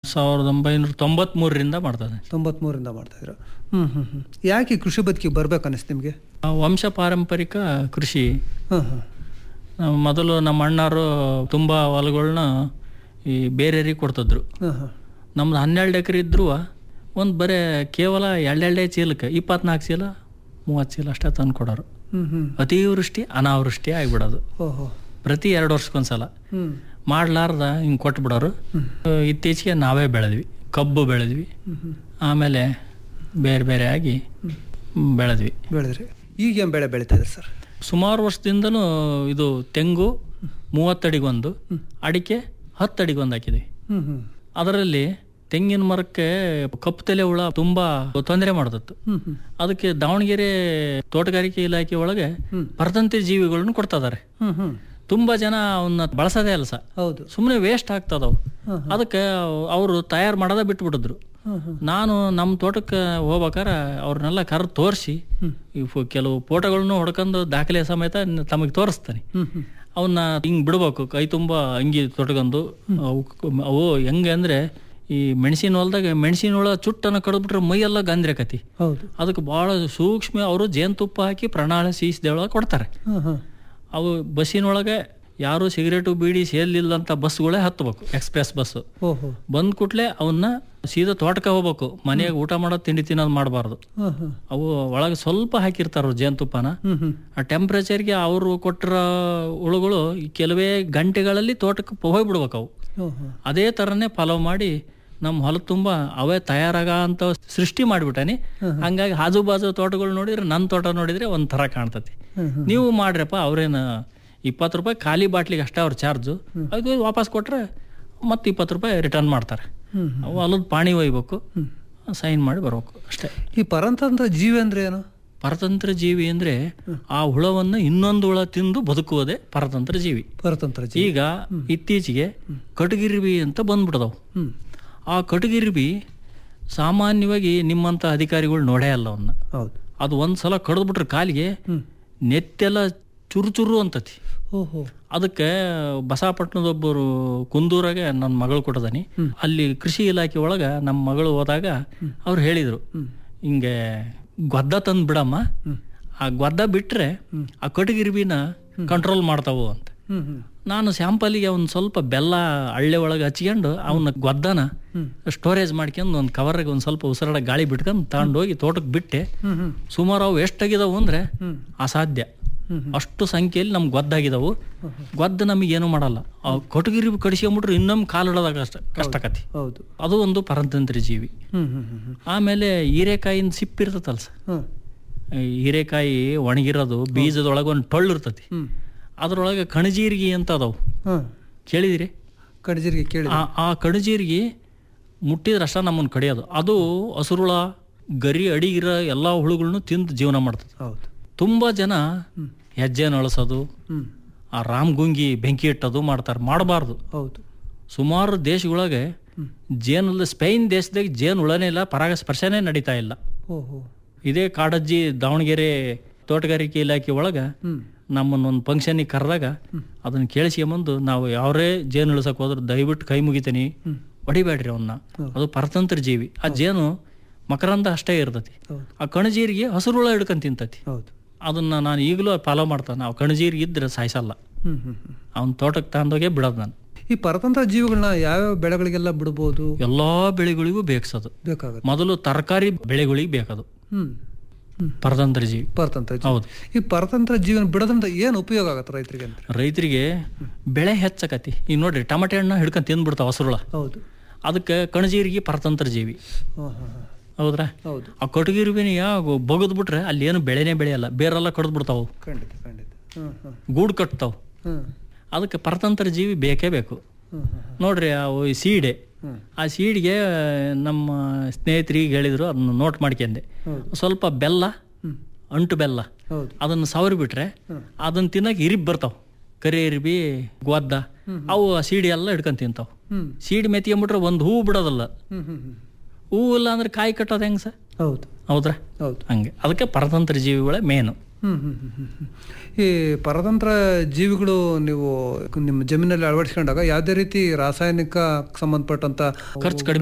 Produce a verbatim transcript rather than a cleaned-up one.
ಸಾವಿರದ ಒಂಬೈನೂರ ತೊಂಬತ್ಮೂರರಿಂದ ಮಾಡ್ತಾನೆ. ತೊಂಬತ್ಮೂರರಿಂದ ಮಾಡ್ತಾ ಇದ್ರು. ಹ್ಮ್ ಹ್ಮ್ ಹ್ಮ್ ಯಾಕೆ ಈ ಕೃಷಿ ಬದುಕಿಗೆ ಬರ್ಬೇಕು ಅನಿಸ್ತು ನಿಮಗೆ? ವಂಶ ಪಾರಂಪರಿಕ ಕೃಷಿ. ಹಾಂ ಹಾಂ ಮೊದಲು ನಮ್ಮ ಅಣ್ಣಾರು ತುಂಬ ಹೊಲಗಳನ್ನ ಈ ಬೇರೆಯವ್ರಿಗೆ ಕೊಡ್ತಿದ್ರು. ಹಾಂ ಹಾಂ ನಮ್ದು ಹನ್ನೆರಡು ಎಕರೆ ಇದ್ರೂ ಒಂದು ಬರೀ ಕೇವಲ ಎರಡೆರಡೇ ಚೀಲಕ್ಕೆ ಇಪ್ಪತ್ನಾಲ್ಕು ಚೀಲ ಮೂವತ್ತು ಚೀಲ ಅಷ್ಟೇ ತಂದು ಕೊಡೋರು. ಹ್ಮ್ ಹ್ಮ್ ಅತಿವೃಷ್ಟಿ ಅನಾವೃಷ್ಟಿ ಆಗಿಬಿಡೋದು. ಓಹೋ ಪ್ರತಿ ಎರಡು ವರ್ಷಕ್ಕೊಂದ್ಸಲ ಹ್ಮ್ ಮಾಡ್ಲಾರ್ದ ಹಿಂಗೆ ಕೊಟ್ಬಿಡೋರು. ಇತ್ತೀಚೆಗೆ ನಾವೇ ಬೆಳೆದ್ವಿ, ಕಬ್ಬು ಬೆಳೆದ್ವಿ, ಆಮೇಲೆ ಬೇರೆ ಬೇರೆ ಆಗಿ ಬೆಳೆದ್ವಿ. ಬೆಳೆದ್ರಿ. ಈಗ ಏನು ಬೆಳೆ ಬೆಳೀತಾ ಇದ್ರಿ ಸರ್? ಸುಮಾರು ವರ್ಷದಿಂದನೂ ಇದು ತೆಂಗು ಮೂವತ್ತಡಿಗೊಂದು, ಅಡಿಕೆ ಹತ್ತಡಿಗೊಂದು ಹಾಕಿದ್ವಿ. ಹ್ಮ್ ಹ್ಮ್ ಅದರಲ್ಲಿ ತೆಂಗಿನ ಮರಕ್ಕೆ ಕಪ್ಪು ತಲೆ ಹುಳ ತುಂಬಾ ತೊಂದರೆ ಮಾಡ್ತಿತ್ತು. ಹ್ಮ್ ಹ್ಮ್ ಅದಕ್ಕೆ ದಾವಣಗೆರೆ ತೋಟಗಾರಿಕೆ ಇಲಾಖೆ ಒಳಗೆ ಪರತಂತ್ರ ಜೀವಿಗಳನ್ನು ಕೊಡ್ತಾ ಇದಾರೆ. ಹ್ಮ್ ಹ್ಮ್ ತುಂಬಾ ಜನ ಅವನ್ನ ಬಳಸೋದೇ ಅಲ್ಲ ಸರ್, ಹೌದು. ಸುಮ್ಮನೆ ವೇಸ್ಟ್ ಆಗ್ತದವು. ಅದಕ್ಕೆ ಅವರು ತಯಾರು ಮಾಡೋದ ಬಿಟ್ಬಿಟ್ಟಿದ್ರು. ನಾನು ನಮ್ಮ ತೋಟಕ್ಕೆ ಹೋಗ್ಬೇಕಾರೆ ಅವ್ರನ್ನೆಲ್ಲ ಕರ್ ತೋರಿಸಿ ಕೆಲವು ಫೋಟೋಗಳನ್ನು ಹೊಡ್ಕೊಂಡು ದಾಖಲೆ ಸಮೇತ ತಮಗೆ ತೋರಿಸ್ತಾನೆ. ಅವನ್ನ ಹಿಂಗ್ ಬಿಡ್ಬೇಕು, ಕೈ ತುಂಬ ಅಂಗಿ ತೊಟ್ಕೊಂಡು. ಅವು ಹೆಂಗೆ ಅಂದ್ರೆ ಈ ಮೆಣಸಿನ ಹೊಲದಾಗ ಮೆಣಸಿನ ಹುಳ ಚುಟ್ಟನ್ನ ಕಡಿದ್ಬಿಟ್ರೆ ಮೈಯೆಲ್ಲ ಗಂದ್ರಕತಿ. ಅದಕ್ಕೆ ಬಹಳ ಸೂಕ್ಷ್ಮ ಅವರು ಜೇನುತುಪ್ಪ ಹಾಕಿ ಪ್ರಣಾಳ ಸೀಸದೊಳಗೆ ಕೊಡ್ತಾರೆ. ಅವು ಬಸ್ಸಿನೊಳಗೆ ಯಾರು ಸಿಗರೇಟು ಬೀಡಿ ಸೇರ್ಲಿಲ್ಲಂತ ಬಸ್ಗಳೇ ಹತ್ತಬೇಕು, ಎಕ್ಸ್ಪ್ರೆಸ್ ಬಸ್. ಬಂದ್ ಕೂಟ್ಲೆ ಅವನ್ನ ಸೀದಾ ತೋಟಕ್ಕೆ ಹೋಗ್ಬೇಕು, ಮನೆಯಾಗ ಊಟ ಮಾಡೋದು ತಿಂಡಿ ತಿನ್ನೋದು ಮಾಡಬಾರ್ದು. ಅವು ಒಳಗೆ ಸ್ವಲ್ಪ ಹಾಕಿರ್ತಾರ ಜೇನುತುಪ್ಪನ. ಆ ಟೆಂಪ್ರೇಚರ್ಗೆ ಅವರು ಕೊಟ್ಟಿರ ಹುಳುಗಳು ಕೆಲವೇ ಗಂಟೆಗಳಲ್ಲಿ ತೋಟಕ್ಕೆ ಹೋಗ್ಬಿಡ್ಬೇಕು ಅವು. ಅದೇ ತರನೇ ಫಾಲೋ ಮಾಡಿ ನಮ್ಮ ಹೊಲ ತುಂಬಾ ಅವೇ ತಯಾರಾಗ ಅಂತ ಸೃಷ್ಟಿ ಮಾಡ್ಬಿಟ್ಟಾನಿ. ಹಂಗಾಗಿ ಆಜು ಬಾಜು ತೋಟಗಳು ನೋಡಿದ್ರೆ ನನ್ನ ತೋಟ ನೋಡಿದ್ರೆ ಒಂದ್ ತರ ಕಾಣ್ತತಿ. ನೀವು ಮಾಡ್ರಪ್ಪ, ಅವ್ರೇನ ಇಪ್ಪತ್ತು ರೂಪಾಯಿ ಖಾಲಿ ಬಾಟ್ಲಿಗೆ ಅಷ್ಟೇ ಅವ್ರ ಚಾರ್ಜು. ಅದು ವಾಪಸ್ ಕೊಟ್ರೆ ಮತ್ತೆ ಇಪ್ಪತ್ತು ರೂಪಾಯಿ ರಿಟರ್ನ್ ಮಾಡ್ತಾರೆ. ಅವು ಹೊಲದ ಪಾಣಿ ಒಯ್ಬೇಕು, ಸೈನ್ ಮಾಡಿ ಬರ್ಬೇಕು ಅಷ್ಟೇ. ಈ ಪರತಂತ್ರ ಜೀವಿ ಅಂದ್ರೆ ಏನು? ಪರತಂತ್ರ ಜೀವಿ ಅಂದ್ರೆ ಆ ಹುಳವನ್ನು ಇನ್ನೊಂದು ಹುಳ ತಿಂದು ಬದುಕುವುದೇ ಪರತಂತ್ರ ಜೀವಿ. ಪರತಂತ್ರ ಜೀವಿ. ಈಗ ಇತ್ತೀಚೆಗೆ ಕಟಗಿರ್ಬಿ ಅಂತ ಬಂದ್ಬಿಡದವು. ಆ ಕಟಗಿರ್ಬಿ ಸಾಮಾನ್ಯವಾಗಿ ನಿಮ್ಮಂತ ಅಧಿಕಾರಿಗಳು ನೋಡೇ ಅಲ್ಲ ಅವನ್ನ. ಅದು ಒಂದ್ಸಲ ಕಡ್ದ್ಬಿಟ್ರೆ ಕಾಲಿಗೆ ನೆತ್ತೆಲ್ಲ ಚುರು ಚುರು ಅಂತತಿ. ಅದಕ್ಕೆ ಬಸವಪಟ್ಟಣದೊಬ್ಬರು ಕುಂದೂರಾಗೆ ನನ್ನ ಮಗಳು ಕೊಟ್ಟದಾನಿ. ಅಲ್ಲಿ ಕೃಷಿ ಇಲಾಖೆ ಒಳಗ ನಮ್ಮ ಮಗಳು ಹೋದಾಗ ಅವ್ರು ಹೇಳಿದ್ರು, ಹಿಂಗೆ ಗೊದ್ದ ತಂದು ಬಿಡಮ್ಮ, ಆ ಗೊದ್ದ ಬಿಟ್ರೆ ಆ ಕಟಗಿರ್ಬಿನ ಕಂಟ್ರೋಲ್ ಮಾಡ್ತಾವು ಅಂತ. ನಾನು ಸ್ಯಾಂಪಲಿಗೆ ಅವ್ನು ಸ್ವಲ್ಪ ಬೆಲ್ಲ ಹಳ್ಳೆ ಒಳಗೆ ಹಚ್ಕೊಂಡು ಅವನ ಗೊದ್ದನ ಸ್ಟೋರೇಜ್ ಮಾಡ್ಕೊಂಡು ಒಂದು ಕವರ್ಗೆ ಒಂದು ಸ್ವಲ್ಪ ಉಸಿರಾಡ ಗಾಳಿ ಬಿಟ್ಕೊಂಡು ತಗೊಂಡೋಗಿ ತೋಟಕ್ಕೆ ಬಿಟ್ಟೆ. ಸುಮಾರು ಅವು ಎಷ್ಟಾಗಿದಾವು ಅಂದ್ರೆ ಅಸಾಧ್ಯ, ಅಷ್ಟು ಸಂಖ್ಯೆಯಲ್ಲಿ ನಮ್ಗೆ ಗೊದ್ದಾಗಿದಾವು. ಗೊದ್ದ ನಮಗೆ ಏನು ಮಾಡಲ್ಲ. ಆ ಕಟಗಿರಿ ಕಡಿಸ್ಕೊಂಡ್ಬಿಟ್ರೆ ಇನ್ನೊಮ್ಮೆ ಕಾಲಿಡೋದಾಗ ಕಷ್ಟ ಕಷ್ಟಕತಿ. ಅದು ಒಂದು ಪರತಂತ್ರ ಜೀವಿ. ಆಮೇಲೆ ಹೀರೆಕಾಯಿನ ಸಿಪ್ಪಿರ್ತತಲ್ಲ ಸರ್, ಹೀರೆಕಾಯಿ ಒಣಗಿರೋದು ಬೀಜದೊಳಗೆ ಒಂದು ಟೊಳ್ಳು ಇರ್ತತಿ. ಅದ್ರೊಳಗೆ ಕಣಜೀರಿಗೆ ಅಂತ ಅದಾವು, ಕೇಳಿದಿರಿ? ಕಣಜೀರಿಗೆ ಕೇಳಿ. ಆ ಕಣಜೀರಿಗೆ ಮುಟ್ಟಿದ್ರೆ ಅಷ್ಟ ನಮ್ಮನ್ನು ಕಡಿಯೋದು. ಅದು ಹಸುರುಳ ಗರಿ ಅಡಿಗಿರೋ ಎಲ್ಲಾ ಹುಳುಗಳನ್ನು ತಿಂದು ಜೀವನ ಮಾಡ್ತದೆ. ತುಂಬಾ ಜನ ಹೆಜ್ಜೆನ ಅಳಿಸೋದು, ಆ ರಾಮ್ಗುಂಗಿ ಬೆಂಕಿ ಇಟ್ಟೋದು ಮಾಡ್ತಾರೆ. ಮಾಡಬಾರ್ದು. ಸುಮಾರು ದೇಶಗಳೊಳಗೆ ಜೇನಲ್ಲಿ ಸ್ಪೈನ್ ದೇಶದಾಗ ಜೇನು ಹುಳನೇ ಇಲ್ಲ, ಪರಾಗ ಸ್ಪರ್ಶನೇ ನಡೀತಾ ಇಲ್ಲ. ಇದೇ ಕಾಡಜ್ಜಿ ದಾವಣಗೆರೆ ತೋಟಗಾರಿಕೆ ಇಲಾಖೆ ಒಳಗ ನಮ್ಮನ್ನೊಂದು ಫಂಕ್ಷನ್ಗೆ ಕರೆದಾಗ ಅದನ್ನ ಕೇಳಿಸ್ಕೊಂಬಂದು, ನಾವು ಯಾವ್ರೇ ಜೇನು ಇಳಿಸಕ್ ಹೋದ್ರೆ ದಯವಿಟ್ಟು ಕೈ ಮುಗಿತೀನಿ, ಹೊಡಿಬೇಡ್ರಿ ಅವನ್ನ, ಅದು ಪರತಂತ್ರ ಜೀವಿ. ಆ ಜೇನು ಮಕರಂದ ಅಷ್ಟೇ ಇರ್ತತಿ. ಆ ಕಣಜೀರಿಗೆ ಹಸುರುಳ ಹಿಡ್ಕೊಂಡ್ ತಿಂತತಿ. ಅದನ್ನ ನಾನು ಈಗಲೂ ಫಾಲೋ ಮಾಡ್ತಾನೆ. ನಾವು ಕಣಜೀರಿಗೆ ಇದ್ರೆ ಸಾಯಿಸಲ್ಲ, ಅವನ ತೋಟಕ್ಕೆ ತಗೊಂಡೋಗೆ ಬಿಡೋದು ನಾನು. ಈ ಪರತಂತ್ರ ಜೀವಿಗಳನ್ನ ಯಾವ್ಯಾವ ಬೆಳೆಗಳಿಗೆಲ್ಲ ಬಿಡಬಹುದು? ಎಲ್ಲಾ ಬೆಳೆಗಳಿಗೂ ಬೇಕಸದು. ಬೇಕಾಗುತ್ತೆ. ಮೊದಲು ತರಕಾರಿ ಬೆಳೆಗಳಿಗೆ ಬೇಕದು ಪರತಂತ್ರ ಜೀವಿ. ಪರತಂತ್ರ ಜೀವಿ. ಹೌದು. ಈ ಪರತಂತ್ರ ಜೀವನ ಬಿಡೋದ್ರಿಂದ ಏನು ಉಪಯೋಗ ಆಗತ್ತೆ ರೈತರಿಗೆ? ರೈತರಿಗೆ ಬೆಳೆ ಹೆಚ್ಚಕತಿ. ಈಗ ನೋಡ್ರಿ, ಟಮಾಟೆ ಹಣ್ಣ ಹಿಡ್ಕೊಂಡು ತಿಂದ್ಬಿಡ್ತಾವ ಹಸುರುಳ. ಹೌದು. ಅದಕ್ಕೆ ಕಣಜೀರಿಗೆ ಪರತಂತ್ರ ಜೀವಿ. ಹೌದ್ರಾ? ಹೌದು. ಆ ಕಟಗಿರ್ಬಿನ ಬಗದ್ ಬಿಟ್ರೆ ಅಲ್ಲಿ ಏನು ಬೆಳೆನೇ ಬೆಳೆಯಲ್ಲ, ಬೇರೆಲ್ಲ ಕಡ್ದು ಬಿಡ್ತಾವು, ಖಂಡಿತ ಖಂಡಿತ ಗೂಡು ಕಟ್ತಾವ್. ಅದಕ್ಕೆ ಪರತಂತ್ರ ಜೀವಿ ಬೇಕೇ ಬೇಕು. ನೋಡ್ರಿ, ಅವು ಸೀಡೆ, ಆ ಸೀಡ್ಗೆ ನಮ್ಮ ಸ್ನೇಹಿತರಿಗೆ ಹೇಳಿದ್ರು, ಅದನ್ನ ನೋಟ್ ಮಾಡ್ಕೊಂಡೆ. ಸ್ವಲ್ಪ ಬೆಲ್ಲ, ಅಂಟು ಬೆಲ್ಲ, ಅದನ್ನ ಸವರಿ ಬಿಟ್ರೆ ಅದನ್ನ ತಿನ್ನಕ್ ಇರಿಬ್ ಬರ್ತಾವ್. ಕರಿ ಇರಿಬಿ, ಗೊದ್ದ, ಅವು ಆ ಸೀಡಿ ಎಲ್ಲ ಹಿಡ್ಕೊಂಡ್ ತಿಂತಾವ್. ಸೀಡಿ ಮೆತ್ಕೊಂಡ್ಬಿಟ್ರೆ ಒಂದು ಹೂ ಬಿಡೋದಲ್ಲ. ಹೂವು ಇಲ್ಲ ಅಂದ್ರೆ ಕಾಯಿ ಕಟ್ಟೋದು ಹೆಂಗ್ ಸರ್? ಹೌದು. ಹೌದ್ರಾ? ಹೌದು. ಹಂಗೆ ಅದಕ್ಕೆ ಪರತಂತ್ರ ಜೀವಿಗಳೇ ಮೇನು. ಹ್ಮ್ ಹ್ಮ್ ಹ್ಮ್ ಹ್ಮ್ ಈ ಪರತಂತ್ರ ಜೀವಿಗಳು ನೀವು ನಿಮ್ಮ ಜಮೀನಲ್ಲಿ ಅಳವಡಿಸ್ಕೊಂಡಾಗ ಯಾವುದೇ ರೀತಿ ರಾಸಾಯನಿಕ ಸಂಬಂಧಪಟ್ಟಂತ ಖರ್ಚು ಕಡಿಮೆ